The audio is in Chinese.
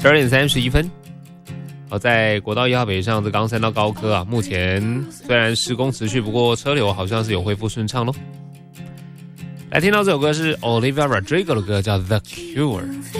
12:31。好，在国道1号北上这冈山到高科啊，目前虽然施工持续，不过车流好像是有恢复顺畅咯。来听到这首歌是 Olivia Rodrigo 的歌，叫 The Cure。